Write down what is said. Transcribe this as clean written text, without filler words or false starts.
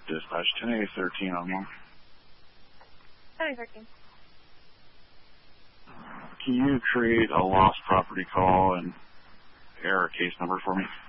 Dispatch 10A13 on one. 10A13. Can you create a lost property call and error case number for me?